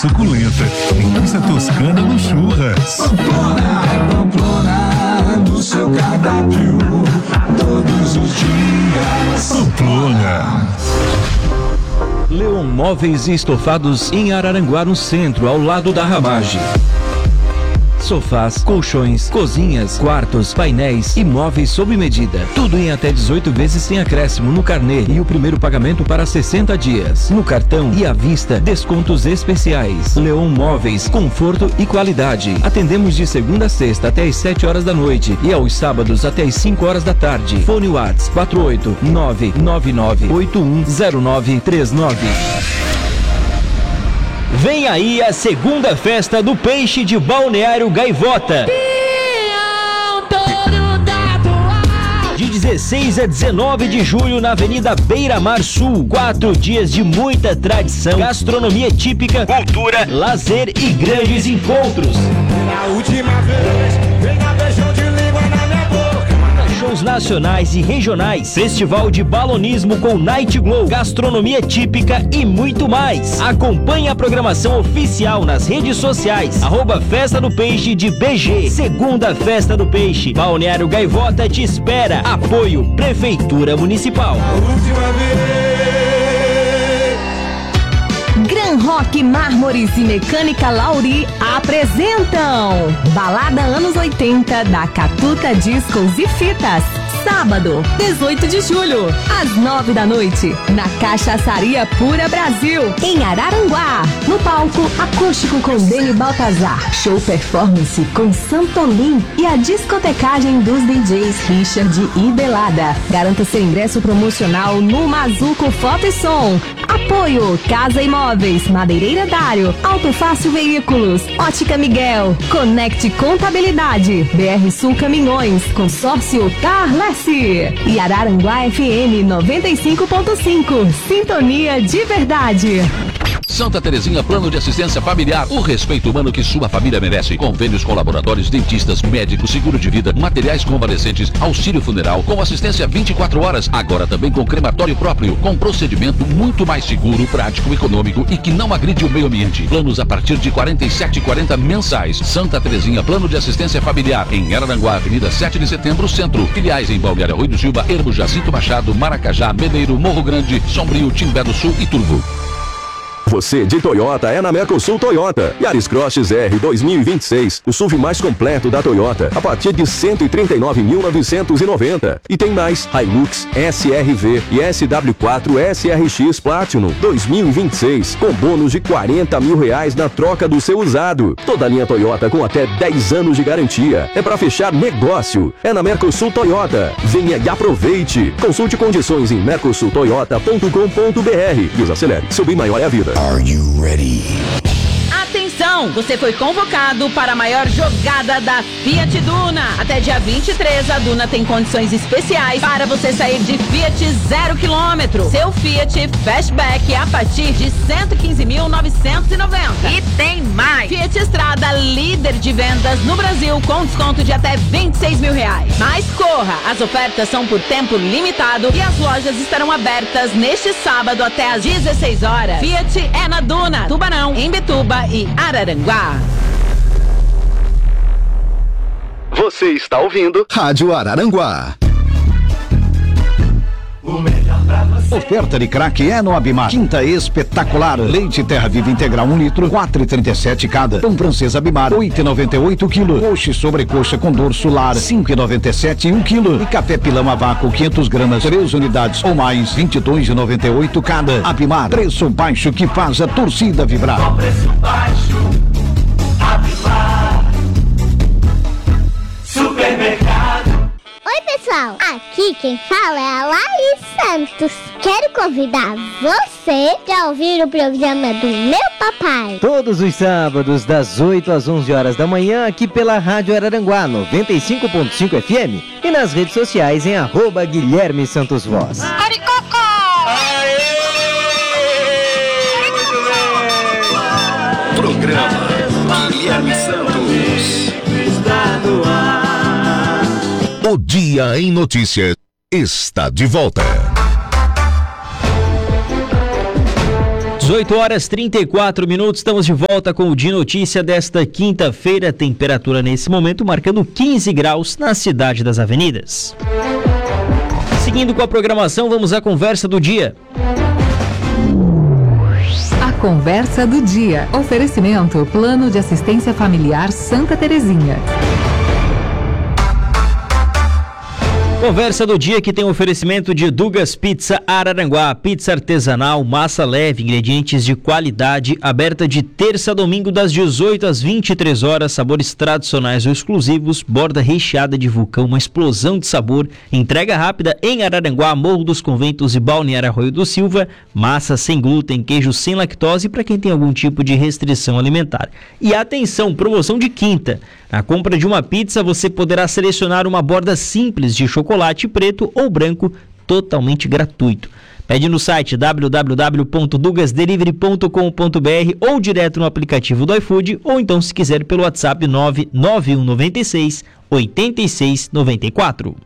suculenta. Linguiça toscana no churras. Pamplona, do seu cardápio, todos os dias. Pamplona. Leon Móveis e Estofados em Araranguá, no centro, ao lado da Ramage. Sofás, colchões, cozinhas, quartos, painéis e móveis sob medida. Tudo em até 18 vezes sem acréscimo no carnê e o primeiro pagamento para 60 dias. No cartão e à vista, descontos especiais. Leon Móveis, conforto e qualidade. Atendemos de segunda a sexta até às 7 horas da noite e aos sábados até às 5 horas da tarde. Fone Whats 48999810939. Vem aí a segunda festa do peixe de Balneário Gaivota. De 16 a 19 de julho na Avenida Beira Mar Sul. 4 dias de muita tradição, gastronomia típica, cultura, lazer e grandes encontros. Na última vez, vem a beijão de língua na minha boca. Shows nacionais e regionais, festival de balonismo com Night Glow, gastronomia típica e muito mais. Acompanhe a programação oficial nas redes sociais, @Festa do Peixe de BG. Segunda Festa do Peixe, Balneário Gaivota te espera. Apoio Prefeitura Municipal. Última vez. Gran Rock Mármores e Mecânica Lauri apresentam Balada Anos 80 da Catuta Discos e Fitas. Sábado, 18 de julho, às 9 da noite, na Cachaçaria Pura Brasil, em Araranguá. No palco, acústico com Deni Baltazar, show performance com Santolim e a discotecagem dos DJs Richard e Belada. Garanta seu ingresso promocional no Mazuco Foto e Som. Apoio Casa Imóveis, Madeireira Dário, Auto Fácil Veículos, Ótica Miguel, Conecte Contabilidade, BR Sul Caminhões, Consórcio Carlesse e Araranguá FM 95.5, Sintonia de Verdade. Santa Terezinha Plano de Assistência Familiar, o respeito humano que sua família merece. Convênios com laboratórios, dentistas, médicos, seguro de vida, materiais convalescentes, auxílio funeral, com assistência 24 horas, agora também com crematório próprio, com procedimento muito mais seguro, prático, econômico e que não agride o meio ambiente. Planos a partir de R$ 47,40 mensais. Santa Terezinha Plano de Assistência Familiar, em Araranguá, Avenida 7 de Setembro, Centro. Filiais em Balneário Arroio do Silva, Ermo, Jacinto Machado, Maracajá, Meneiro, Morro Grande, Sombrio, Timbé do Sul e Turvo. Você de Toyota é na Mercosul Toyota. Yaris Cross XR 2026, o SUV mais completo da Toyota, a partir de R$ 139.990. E tem mais, Hilux, SRV e SW4 SRX Platinum 2026, com bônus de R$40 mil na troca do seu usado. Toda linha Toyota com até 10 anos de garantia. É para fechar negócio. É na Mercosul Toyota. Venha e aproveite. Consulte condições em mercosultoyota.com.br. Desacelere. Seu bem maior é a vida. Are you ready? Atenção, você foi convocado para a maior jogada da Fiat Duna. Até dia 23, a Duna tem condições especiais para você sair de Fiat 0 km. Seu Fiat Fastback a partir de 115.990. E tem mais! Fiat Strada, líder de vendas no Brasil, com desconto de até R$26 mil. Mas corra, as ofertas são por tempo limitado e as lojas estarão abertas neste sábado até às 16 horas. Fiat é na Duna, Tubarão, Imbituba e Araranguá. Você está ouvindo Rádio Araranguá. Oferta de craque é no Abimar. Quinta espetacular. Leite Terra Viva Integral 1 litro, 4,37 cada. Pão francês Abimar, 8,98 quilo. Coxa e sobrecoxa com dorso lar, 5,97 1 quilo. E café pilão a vácuo, 500 gramas, 3 unidades ou mais, 22,98 cada. Abimar, preço baixo que faz a torcida vibrar. Preço baixo, Abimar. Supermercado. Oi, pessoal, aqui quem fala é a Laís Santos. Quero convidar você para ouvir o programa do meu papai. Todos os sábados, das 8 às 11 horas da manhã, aqui pela Rádio Araranguá, 95.5 FM e nas redes sociais em @Guilherme Santos Voz. Programa Guilherme Santos. Está no ar. O Dia em Notícias está de volta. 18h34, estamos de volta com o De Notícia desta quinta-feira. Temperatura nesse momento marcando 15 graus na cidade das avenidas. Seguindo com a programação, vamos à conversa do dia. A conversa do dia. Oferecimento Plano de Assistência Familiar Santa Terezinha. Conversa do dia que tem oferecimento de Dugas Pizza Araranguá, pizza artesanal, massa leve, ingredientes de qualidade, aberta de terça a domingo das 18 às 23 horas, sabores tradicionais ou exclusivos, borda recheada de vulcão, uma explosão de sabor, entrega rápida em Araranguá, Morro dos Conventos e Balneário Arroio do Silva, massa sem glúten, queijo sem lactose para quem tem algum tipo de restrição alimentar. E atenção, promoção de quinta. Na compra de uma pizza, você poderá selecionar uma borda simples de chocolate preto ou branco, totalmente gratuito. Pede no site www.dugasdelivery.com.br ou direto no aplicativo do iFood, ou então, se quiser, pelo WhatsApp 99196 8694.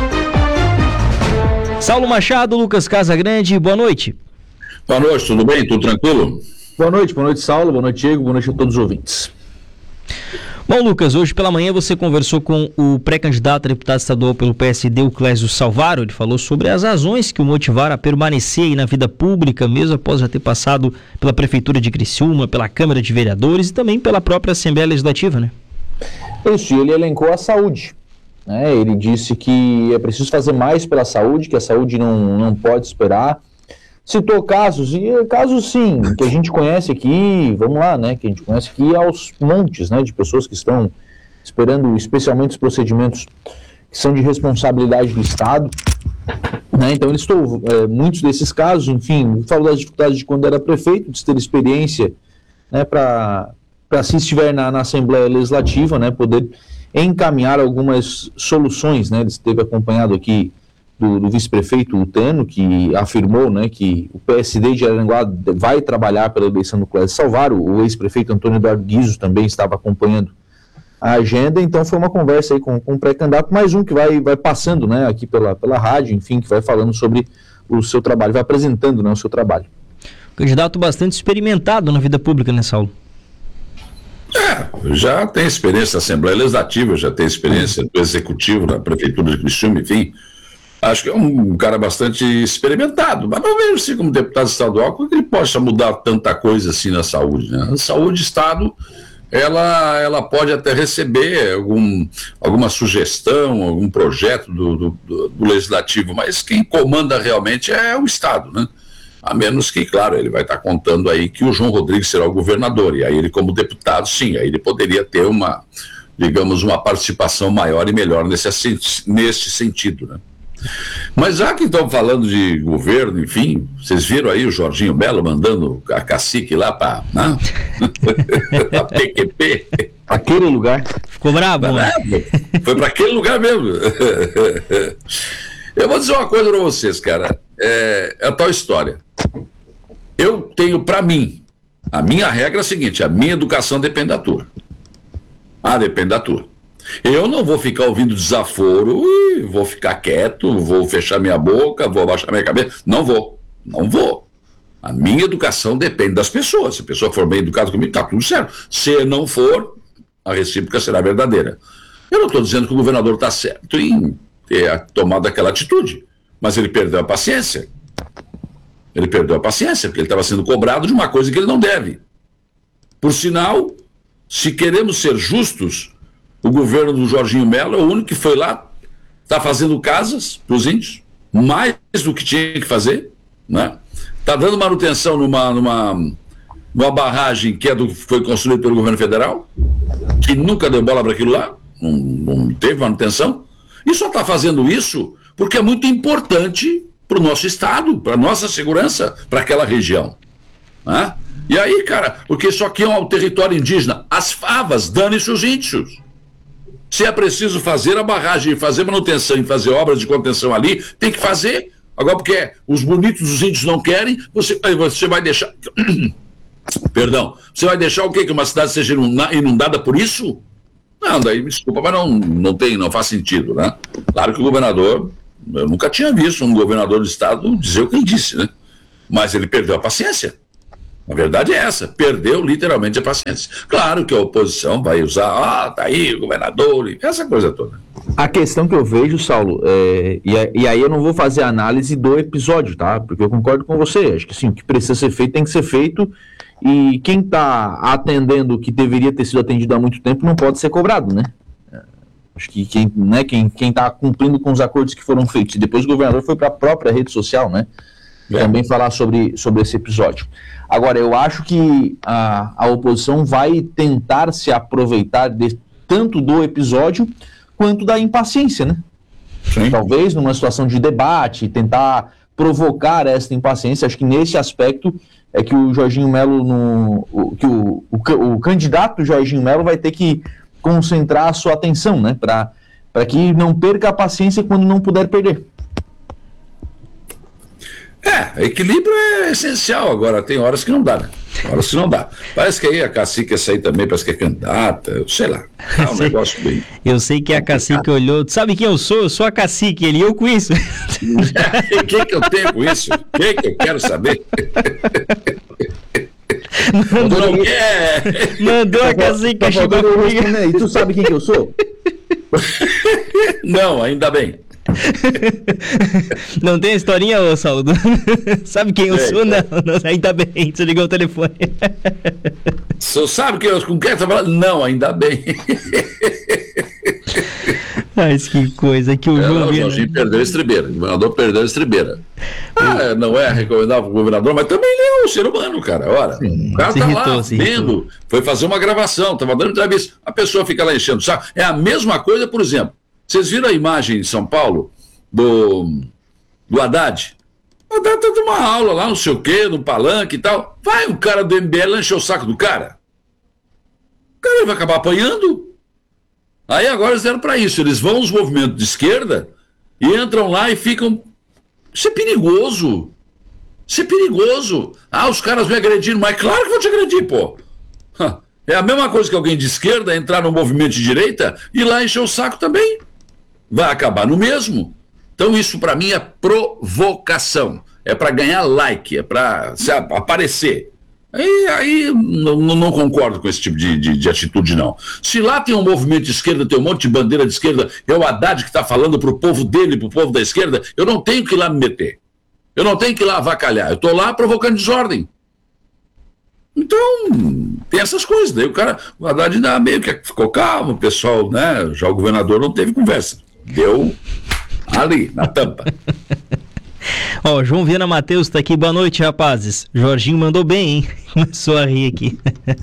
Saulo Machado, Lucas Casagrande, boa noite. Boa noite, tudo bem? Tudo tranquilo? Boa noite Saulo, boa noite Diego, boa noite a todos os ouvintes. Bom, Lucas, hoje pela manhã você conversou com o pré-candidato a deputado estadual pelo PSD, o Clésio Salvaro. Ele falou sobre as razões que o motivaram a permanecer aí na vida pública, mesmo após já ter passado pela Prefeitura de Criciúma, pela Câmara de Vereadores e também pela própria Assembleia Legislativa, né? Isso, ele elencou a saúde, né? Ele disse que é preciso fazer mais pela saúde, que a saúde não pode esperar. Citou casos, e casos sim, que a gente conhece aqui, vamos lá, né, que a gente conhece aqui aos montes, né, de pessoas que estão esperando, especialmente os procedimentos que são de responsabilidade do Estado, né, então ele citou muitos desses casos, enfim, falou das dificuldades de quando era prefeito, de ter experiência, né, para se estiver na Assembleia Legislativa, né, poder encaminhar algumas soluções, né, ele esteve acompanhado aqui do vice-prefeito Utano, que afirmou, né, que o PSD de Araranguá vai trabalhar pela eleição do Clésio Salvaro. O ex-prefeito Antônio Eduardo Guizzo também estava acompanhando a agenda, então foi uma conversa aí com o pré-candidato, mais um que vai passando, né, aqui pela rádio, enfim, que vai falando sobre o seu trabalho, vai apresentando, né, o seu trabalho. Candidato bastante experimentado na vida pública, né, Saulo? Já tem experiência na Assembleia Legislativa, já tem experiência do Executivo, na Prefeitura de Criciúma, enfim. Acho que é um cara bastante experimentado, mas não vejo assim como deputado estadual como que ele possa mudar tanta coisa assim na saúde, né? A saúde, Estado, ela pode até receber alguma sugestão, algum projeto do Legislativo, mas quem comanda realmente é o Estado, né? A menos que, claro, ele vai estar contando aí que o João Rodrigues será o governador, e aí ele como deputado, sim, aí ele poderia ter uma participação maior e melhor nesse sentido, né? Mas já que estão falando de governo, enfim, vocês viram aí o Jorginho Belo mandando a cacique lá para a PQP? Aquele lugar. Ficou bravo, né? Foi para aquele lugar mesmo. Eu vou dizer uma coisa para vocês, cara. É a tal história. Eu tenho para mim, a minha regra é a seguinte: a minha educação depende da tua. Depende da tua. Eu não vou ficar ouvindo desaforo, vou ficar quieto, vou fechar minha boca, vou abaixar minha cabeça. Não vou. A minha educação depende das pessoas. Se a pessoa for bem educada comigo, tá tudo certo. Se não for, a recíproca será verdadeira. Eu não estou dizendo que o governador está certo em ter tomado aquela atitude, mas ele perdeu a paciência. Porque ele estava sendo cobrado de uma coisa que ele não deve. Por sinal, se queremos ser justos, o governo do Jorginho Belo é o único que foi lá, está fazendo casas para os índios, mais do que tinha que fazer, né? Está dando manutenção numa barragem que foi construída pelo governo federal, que nunca deu bola para aquilo lá, não teve manutenção, e só está fazendo isso porque é muito importante para o nosso estado, para a nossa segurança, para aquela região, né? E aí, cara, porque isso aqui é um território indígena, as favas, dane-se os índios. Se é preciso fazer a barragem, fazer manutenção e fazer obras de contenção ali, tem que fazer. Agora, porque os bonitos dos índios não querem, você vai deixar... Perdão, você vai deixar o quê? Que uma cidade seja inundada por isso? Não, daí me desculpa, mas não faz sentido, né? Claro que o governador, eu nunca tinha visto um governador do estado dizer o que ele disse, né? Mas ele perdeu a paciência. A verdade é essa, perdeu literalmente a paciência. Claro que a oposição vai usar, tá aí o governador, essa coisa toda. A questão que eu vejo, Saulo, e aí eu não vou fazer a análise do episódio, tá? Porque eu concordo com você, acho que sim, o que precisa ser feito tem que ser feito, e quem está atendendo o que deveria ter sido atendido há muito tempo não pode ser cobrado, né? Acho que quem está cumprindo com os acordos que foram feitos, e depois o governador foi para a própria rede social, né? Também falar sobre esse episódio. Agora, eu acho que a oposição vai tentar se aproveitar tanto do episódio quanto da impaciência, né? Sim. Talvez numa situação de debate, tentar provocar essa impaciência. Acho que nesse aspecto é que o Jorginho Melo, o candidato Jorginho Melo vai ter que concentrar a sua atenção, né? Para que não perca a paciência quando não puder perder. Equilíbrio é essencial. Agora, tem horas que não dá, né? Horas que não dá. Parece que aí a cacique essa aí também, parece que é candidata, sei lá. É um negócio bem... Eu sei que a cacique olhou, sabe quem eu sou? Eu sou a cacique, ele, eu com isso. O que eu tenho com isso? O que eu quero saber? Mandou a cacique chegar comigo. E tu sabe quem que eu sou? Não, ainda bem. Não tem historinha, ô Saulo? Sabe quem eu sou? Não, ainda bem, você ligou o telefone. Você sabe com quem você tá falando? Não, ainda bem. Mas que coisa que o Jorginho perdeu a estribeira. O governador perdeu a estribeira. Não é recomendável para o governador, mas também ele é um ser humano, cara. Ora, o cara tá lá vendo, foi fazer uma gravação, estava dando entrevista. A pessoa fica lá enchendo o saco. É a mesma coisa, por exemplo. Vocês viram a imagem em São Paulo do Haddad? O Haddad tá dando uma aula lá, não sei o quê, no palanque e tal. Vai o cara do MBL lá encher o saco do cara. O cara vai acabar apanhando. Aí agora eles deram para isso. Eles vão aos movimentos de esquerda e entram lá e ficam... Isso é perigoso. Isso é perigoso. Os caras me agrediram, mas claro que vão te agredir, pô. É a mesma coisa que alguém de esquerda entrar no movimento de direita e ir lá encher o saco também. Vai acabar no mesmo. Então isso para mim é provocação. É para ganhar like, é para aparecer. Aí não concordo com esse tipo de atitude, não. Se lá tem um movimento de esquerda, tem um monte de bandeira de esquerda, é o Haddad que está falando pro povo dele, pro povo da esquerda, eu não tenho que ir lá me meter. Eu não tenho que ir lá avacalhar. Eu estou lá provocando desordem. Então, tem essas coisas. Daí o Haddad ainda meio que ficou calmo, o pessoal, né? Já o governador não teve conversa. Deu ali, na tampa. João Viana Matheus tá aqui, boa noite, rapazes. Jorginho mandou bem, hein? Começou a rir aqui.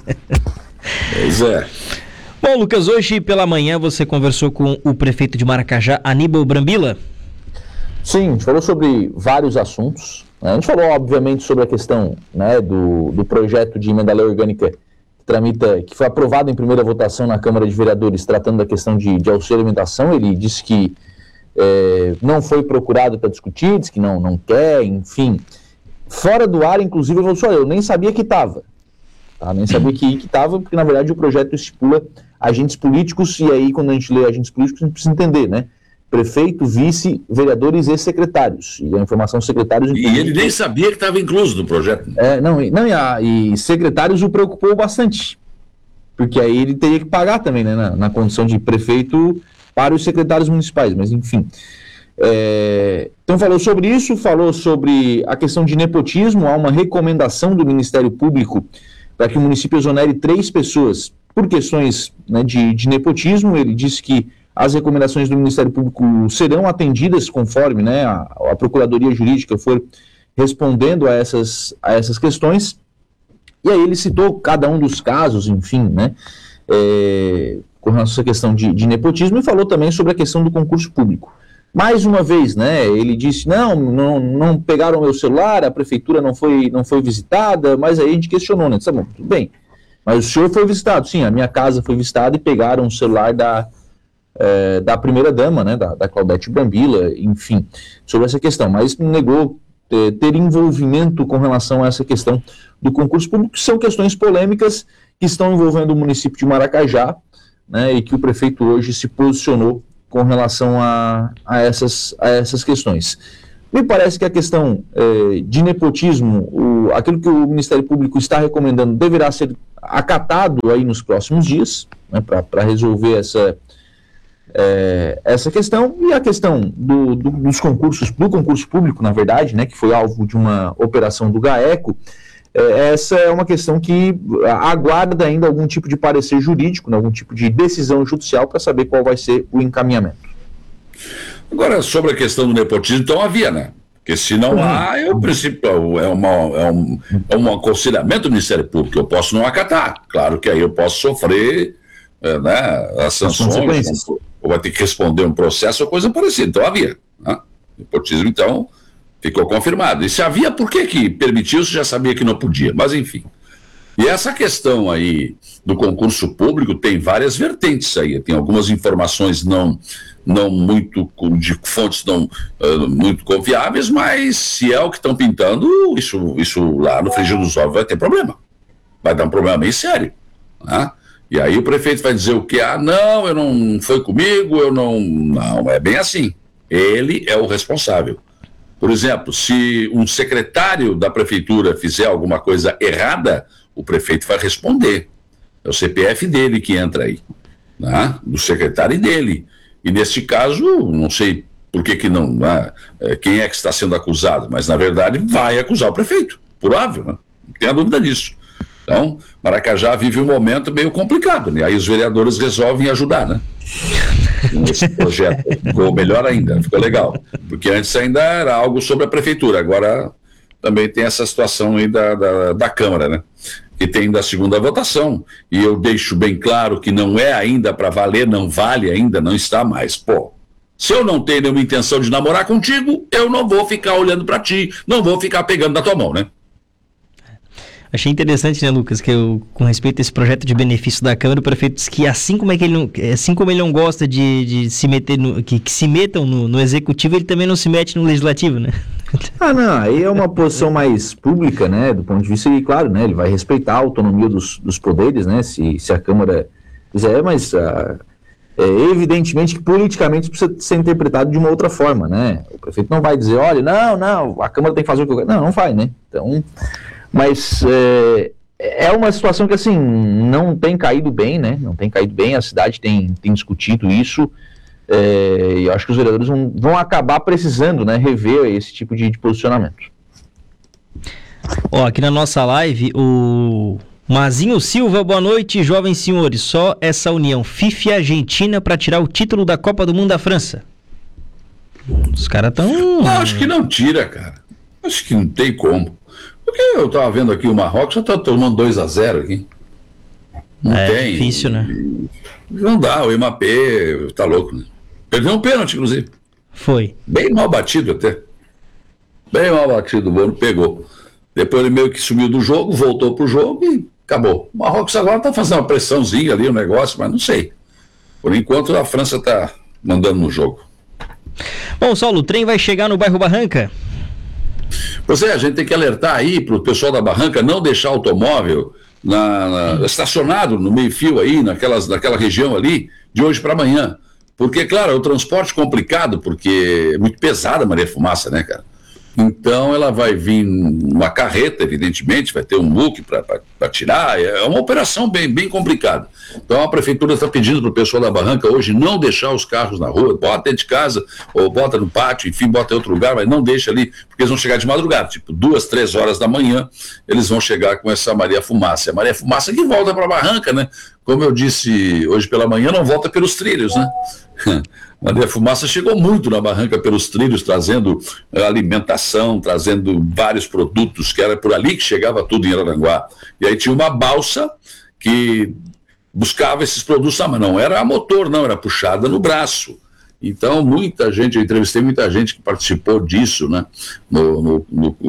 Pois é. Bom, Lucas, hoje pela manhã você conversou com o prefeito de Maracajá, Aníbal Brambila? Sim, a gente falou sobre vários assuntos. A gente falou, obviamente, sobre a questão, né, do projeto de emenda à lei orgânica que foi aprovado em primeira votação na Câmara de Vereadores, tratando da questão de auxílio alimentação. Ele disse que não foi procurado para discutir, disse que não quer, enfim. Fora do ar, inclusive, ele falou só, eu nem sabia que estava. Tá? Nem sabia que estava, porque, na verdade, o projeto estipula agentes políticos, e aí, quando a gente lê agentes políticos, a gente precisa entender, né? Prefeito, vice, vereadores e secretários. E a informação secretários... E ele nem sabia que estava incluso no projeto. E secretários o preocupou bastante. Porque aí ele teria que pagar também, né? Na condição de prefeito para os secretários municipais. Mas, enfim. Então falou sobre isso, falou sobre a questão de nepotismo. Há uma recomendação do Ministério Público para que o município exonere 3 pessoas por questões, né, de nepotismo. Ele disse que as recomendações do Ministério Público serão atendidas conforme, né, a Procuradoria Jurídica for respondendo a essas questões. E aí ele citou cada um dos casos, enfim, né, com relação a essa questão de nepotismo, e falou também sobre a questão do concurso público. Mais uma vez, né, ele disse, não pegaram meu celular, a prefeitura não foi visitada, mas aí a gente questionou, né, tá bom, tudo bem, mas o senhor foi visitado, sim, a minha casa foi visitada e pegaram o celular da primeira-dama, né, da Claudete Brambila, enfim, sobre essa questão, mas negou ter envolvimento com relação a essa questão do concurso público, que são questões polêmicas que estão envolvendo o município de Maracajá, né, e que o prefeito hoje se posicionou com relação a essas questões. Me parece que a questão de nepotismo, aquilo que o Ministério Público está recomendando, deverá ser acatado aí nos próximos dias, né, para resolver essa questão. E a questão dos concursos, do concurso público, na verdade, né, que foi alvo de uma operação do GAECO, essa é uma questão que aguarda ainda algum tipo de parecer jurídico, né, algum tipo de decisão judicial para saber qual vai ser o encaminhamento. Agora, sobre a questão do nepotismo, então havia, né? Porque se não há, o princípio é um aconselhamento do Ministério Público, eu posso não acatar. Claro que aí eu posso sofrer as sanções, ou vai ter que responder um processo ou coisa parecida. Então havia, né? Nepotismo, então, ficou confirmado. E se havia, por que permitiu, se já sabia que não podia? Mas enfim. E essa questão aí do concurso público tem várias vertentes aí, tem algumas informações não muito, de fontes não muito confiáveis, mas se é o que estão pintando, isso lá no frigir dos ovos vai ter problema, vai dar um problema bem sério, né? E aí o prefeito vai dizer o quê? Não, eu não foi comigo, não é bem assim, ele é o responsável. Por exemplo, se um secretário da prefeitura fizer alguma coisa errada, o prefeito vai responder, é o CPF dele que entra aí, né? Do secretário dele. E neste caso, não sei por que não, né? Quem é que está sendo acusado, mas na verdade vai acusar o prefeito, por óbvio, né? Não tenha dúvida disso. Então, Maracajá vive um momento meio complicado, né? Aí os vereadores resolvem ajudar, né? Nesse projeto, ficou melhor ainda, ficou legal, porque antes ainda era algo sobre a prefeitura, agora também tem essa situação aí da Câmara, né? Que tem da segunda votação, e eu deixo bem claro que não é ainda para valer, não vale ainda, não está mais. Pô, se eu não tenho nenhuma intenção de namorar contigo, eu não vou ficar olhando para ti, não vou ficar pegando na tua mão, né? Achei interessante, né, Lucas, que com respeito a esse projeto de benefício da Câmara, o prefeito disse que assim como ele não gosta de se meter, que se metam no Executivo, ele também não se mete no Legislativo, né? Não, aí é uma posição mais pública, né, do ponto de vista, e claro, né, ele vai respeitar a autonomia dos poderes, né, se a Câmara quiser, mas evidentemente que politicamente precisa ser interpretado de uma outra forma, né, o prefeito não vai dizer, olha, não, a Câmara tem que fazer o que eu quero, não vai, né, então, mas é uma situação que, assim, não tem caído bem, né, não tem caído bem, a cidade tem discutido isso. E eu acho que os vereadores vão acabar precisando, né, rever esse tipo de posicionamento. Aqui na nossa live, o Mazinho Silva, boa noite, jovens senhores. Só essa união FIFA e Argentina para tirar o título da Copa do Mundo da França. Os caras estão... Acho que não tira, cara. Acho que não tem como. Porque eu tava vendo aqui o Marrocos, já tá tomando 2-0 aqui. Não tem. Difícil, né? Não dá, o MAP tá louco, né? Perdeu um pênalti, inclusive. Foi. Bem mal batido até. Bem mal batido, o Bono pegou. Depois ele meio que sumiu do jogo, voltou pro jogo e acabou. O Marrocos agora tá fazendo uma pressãozinha ali, um negócio, mas não sei. Por enquanto a França tá mandando no jogo. Bom, Saulo, o trem vai chegar no bairro Barranca? Pois é, a gente tem que alertar aí pro pessoal da Barranca não deixar automóvel estacionado no meio-fio aí, naquela região ali, de hoje para amanhã. Porque, claro, é um transporte complicado, porque é muito pesada a Maria Fumaça, né, cara? Então ela vai vir uma carreta, evidentemente, vai ter um muque para tirar, é uma operação bem complicada. Então a prefeitura está pedindo para o pessoal da Barranca hoje não deixar os carros na rua, bota dentro de casa, ou bota no pátio, enfim, bota em outro lugar, mas não deixa ali, porque eles vão chegar de madrugada, tipo 2, 3 horas da manhã, eles vão chegar com essa Maria Fumaça. A Maria Fumaça que volta para a Barranca, né? Como eu disse hoje pela manhã, não volta pelos trilhos, né? Maria Fumaça chegou muito na Barranca pelos trilhos, trazendo alimentação, trazendo vários produtos, que era por ali que chegava tudo em Araranguá. E aí tinha uma balsa que buscava esses produtos, mas não era a motor, não, era puxada no braço. Então, muita gente, eu entrevistei muita gente que participou disso, né? No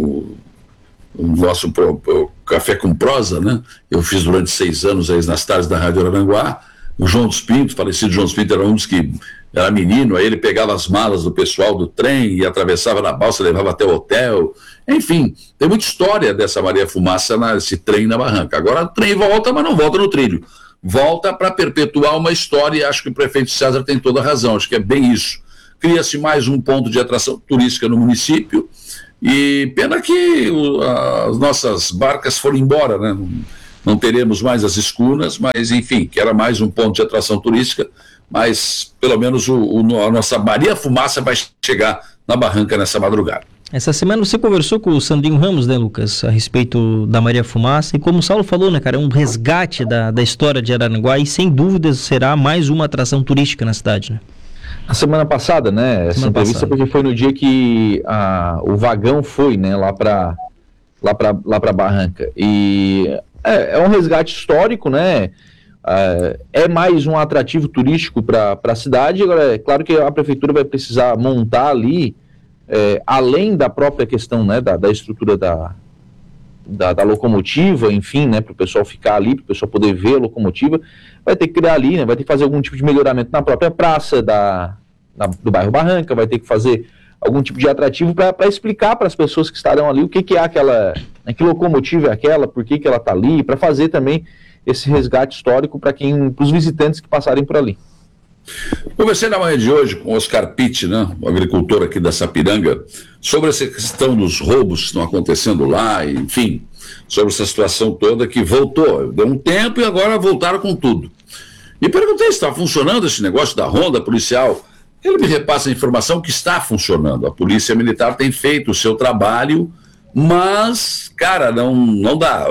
nosso Café com Prosa, né? Eu fiz durante 6 anos aí nas tardes da Rádio Araranguá. O João dos Pintos, falecido João dos Pintos, era um dos que era menino, aí ele pegava as malas do pessoal do trem e atravessava na balsa, levava até o hotel. Enfim, tem muita história dessa Maria Fumaça nesse trem na Barranca. Agora o trem volta, mas não volta no trilho. Volta para perpetuar uma história, e acho que o prefeito César tem toda a razão, acho que é bem isso. cria-se mais um ponto de atração turística no município, e pena que as nossas barcas foram embora, né? Não teremos mais as escunas, mas enfim, que era mais um ponto de atração turística, mas pelo menos a nossa Maria Fumaça vai chegar na barranca nessa madrugada. Essa semana você conversou com o Sandrinho Ramos, né, Lucas, a respeito da Maria Fumaça, e como o Saulo falou, né, cara, é um resgate da história de Araranguá e sem dúvidas será mais uma atração turística na cidade, né? A semana passada, né, essa entrevista porque foi no dia que o vagão foi, né, lá para barranca, e é um resgate histórico, né, é mais um atrativo turístico para a cidade. Agora, é claro que a prefeitura vai precisar montar ali, além da própria questão, né, da estrutura da locomotiva, enfim, né, para o pessoal ficar ali, para o pessoal poder ver a locomotiva, vai ter que criar ali, né, vai ter que fazer algum tipo de melhoramento na própria praça do bairro Barranca, vai ter que fazer algum tipo de atrativo para explicar para as pessoas que estarão ali o que é aquela, né, que locomotiva é aquela, por que ela está ali, para fazer também esse resgate histórico para os visitantes que passarem por ali. Conversei na manhã de hoje com o Oscar Pitt, né, o agricultor aqui da Sapiranga, sobre essa questão dos roubos que estão acontecendo lá, enfim, sobre essa situação toda que voltou, deu um tempo e agora voltaram com tudo. E perguntei se está funcionando esse negócio da ronda policial. Ele me repassa a informação que está funcionando. A Polícia Militar tem feito o seu trabalho, mas, cara, não dá.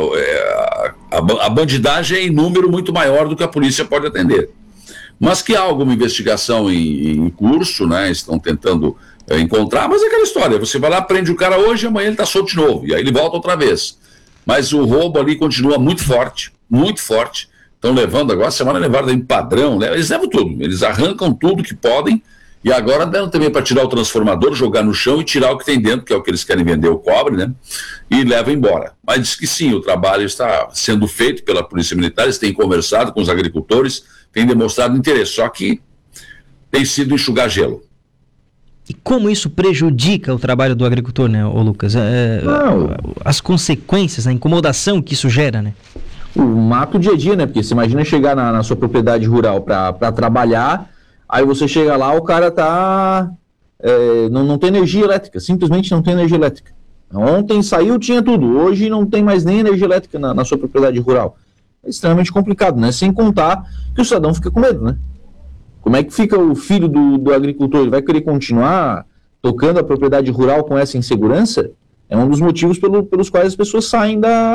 A bandidagem é em número muito maior do que a polícia pode atender. Mas que há alguma investigação em curso, né? Estão tentando encontrar, mas é aquela história, você vai lá, prende o cara hoje, amanhã ele está solto de novo, e aí ele volta outra vez. Mas o roubo ali continua muito forte, estão levando agora, semana levaram em padrão, né? Eles levam tudo, eles arrancam tudo que podem, e agora deram também para tirar o transformador, jogar no chão e tirar o que tem dentro, que é o que eles querem vender, o cobre, né? E levam embora. Mas diz que sim, o trabalho está sendo feito pela Polícia Militar, eles têm conversado com os agricultores, têm demonstrado interesse, só que tem sido enxugar gelo. E como isso prejudica o trabalho do agricultor, né, ô Lucas? As consequências, a incomodação que isso gera, né? Mata o dia a dia, né? Porque você imagina chegar na sua propriedade rural para trabalhar, aí você chega lá, o cara não tem energia elétrica, simplesmente não tem energia elétrica. Ontem saiu, tinha tudo, hoje não tem mais nem energia elétrica na sua propriedade rural. É extremamente complicado, né? Sem contar que o cidadão fica com medo, né? Como é que fica o filho do agricultor? Ele vai querer continuar tocando a propriedade rural com essa insegurança? É um dos motivos pelos quais as pessoas saem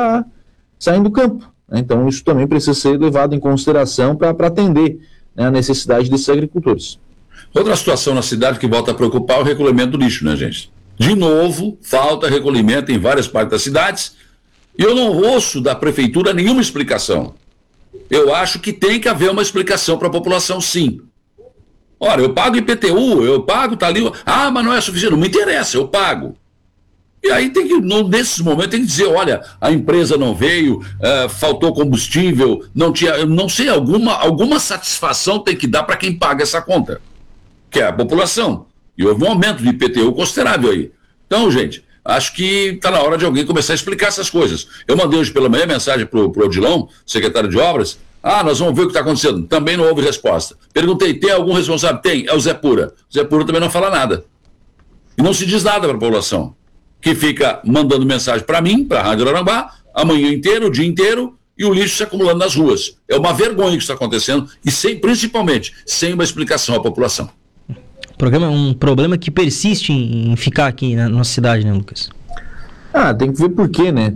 do campo, né? Então isso também precisa ser levado em consideração para atender, né, a necessidade desses agricultores. Outra situação na cidade que volta a preocupar é o recolhimento do lixo, né, gente? De novo, falta recolhimento em várias partes das cidades, e eu não ouço da prefeitura nenhuma explicação. Eu acho que tem que haver uma explicação para a população, sim. Ora, eu pago IPTU, tá ali, mas não é suficiente, não me interessa, eu pago. E aí tem que, nesses momentos, tem que dizer, olha, a empresa não veio, faltou combustível, não sei, alguma satisfação tem que dar para quem paga essa conta, que é a população. E houve um aumento de IPTU considerável aí. Então, gente, acho que está na hora de alguém começar a explicar essas coisas. Eu mandei hoje pela manhã mensagem para o Odilon, secretário de obras, nós vamos ver o que está acontecendo. Também não houve resposta. Perguntei, tem algum responsável? Tem, é o Zé Pura. O Zé Pura também não fala nada. E não se diz nada para a população, que fica mandando mensagem para mim, para a Rádio Araranguá, a manhã inteira, o dia inteiro, e o lixo se acumulando nas ruas. É uma vergonha que está acontecendo, e principalmente, sem uma explicação à população. Um problema que persiste em ficar aqui na nossa cidade, né, Lucas? Tem que ver por quê, né?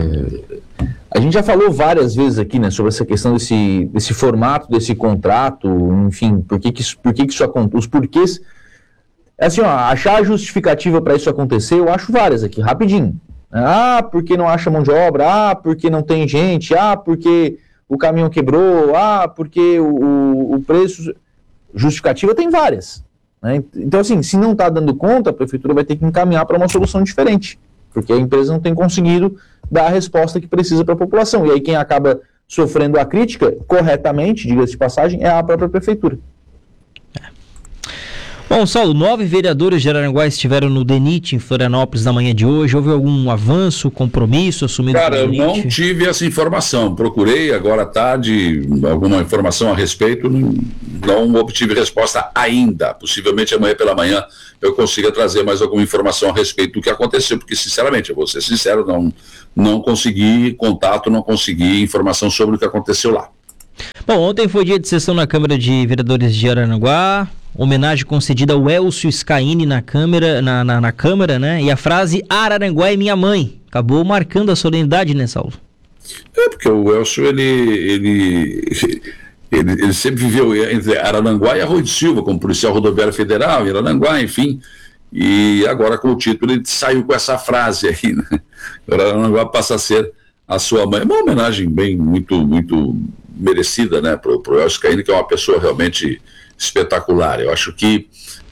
A gente já falou várias vezes aqui, né, sobre essa questão desse formato, desse contrato, enfim, por que isso acontece, os porquês. Assim, achar a justificativa para isso acontecer, eu acho várias aqui, rapidinho. Porque não acha mão de obra, porque não tem gente, porque o caminhão quebrou, porque o preço. Justificativa tem várias. Né? Então, assim, se não está dando conta, a prefeitura vai ter que encaminhar para uma solução diferente, porque a empresa não tem conseguido dar a resposta que precisa para a população. E aí quem acaba sofrendo a crítica, corretamente, diga-se de passagem, é a própria prefeitura. Bom, Saulo, 9 vereadores de Araranguá estiveram no DENIT em Florianópolis na manhã de hoje. Houve algum avanço, compromisso assumido pelo DENIT? Cara, eu não DENIT? tive essa informação. Procurei agora à tarde alguma informação a respeito, não obtive resposta ainda. Possivelmente amanhã pela manhã eu consiga trazer mais alguma informação a respeito do que aconteceu, porque, sinceramente, eu vou ser sincero, não consegui contato, não consegui informação sobre o que aconteceu lá. Bom, ontem foi dia de sessão na Câmara de Vereadores de Araranguá, homenagem concedida ao Elcio Scaini na Câmara, né? E a frase Araranguá é minha mãe acabou marcando a solenidade, né, Saulo? Porque o Elcio, ele sempre viveu entre Araranguá e Arroio de Silva, como policial rodoviário federal, em Araranguá, enfim. E agora, com o título, ele saiu com essa frase aí, né? Araranguá passa a ser a sua mãe. Uma homenagem muito merecida, né, pro Elcio Scaini, que é uma pessoa realmente espetacular. Eu acho que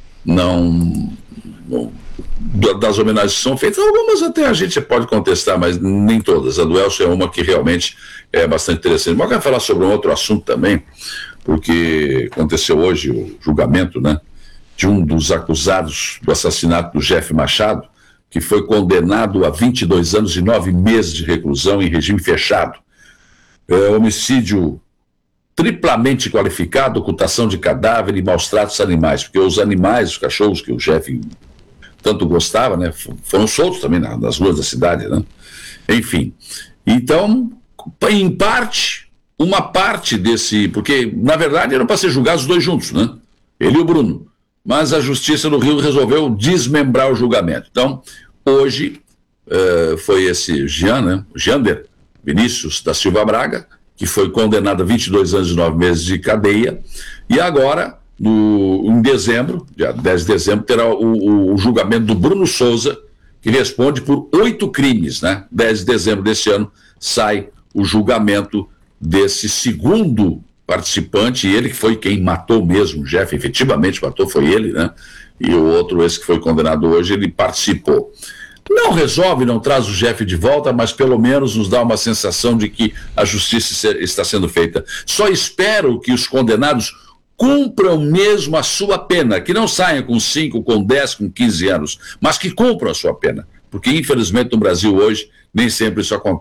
das homenagens que são feitas, algumas até a gente pode contestar, mas nem todas. A do Elcio é uma que realmente é bastante interessante. Mas eu quero falar sobre um outro assunto também, porque aconteceu hoje o julgamento, né, de um dos acusados do assassinato do Jeff Machado, que foi condenado a 22 anos e 9 meses de reclusão em regime fechado. Homicídio triplamente qualificado, ocultação de cadáver e maus tratos a animais, porque os animais, os cachorros que o Jeff tanto gostava, né, foram soltos também nas ruas da cidade, né? Enfim, então, em parte, uma parte desse, porque na verdade eram para ser julgados os dois juntos, né? Ele e o Bruno, mas a Justiça do Rio resolveu desmembrar o julgamento. Então, hoje foi esse Jander Vinícius da Silva Braga, que foi condenado a 22 anos e 9 meses de cadeia, e agora, em dezembro, dia 10 de dezembro, terá o julgamento do Bruno Souza, que responde por 8 crimes, né? 10 de dezembro desse ano sai o julgamento desse segundo participante, e ele que foi quem matou mesmo o Jeff, efetivamente matou, foi ele, né? E o outro, esse que foi condenado hoje, ele participou. Não resolve, não traz o Jeff de volta, mas pelo menos nos dá uma sensação de que a justiça está sendo feita. Só espero que os condenados cumpram mesmo a sua pena, que não saiam com 5, com 10, com 15 anos, mas que cumpram a sua pena, porque infelizmente no Brasil hoje nem sempre isso acontece.